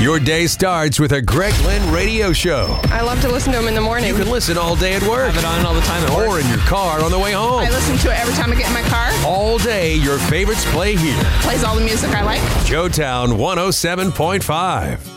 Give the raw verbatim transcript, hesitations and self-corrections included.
Your day starts with a Greg Lynn radio show. I love to listen to him in the morning. You can listen all day at work. Have it on all the time at work. Or in your car on the way home. I listen to it every time I get in my car. All day, your favorites play here. Plays all the music I like. Joetown one oh seven point five.